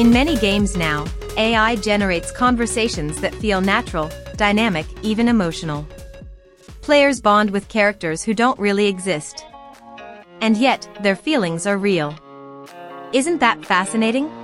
In many games now, AI generates conversations that feel natural, dynamic, even emotional. Players bond with characters who don't really exist. And yet, their feelings are real. Isn't that fascinating?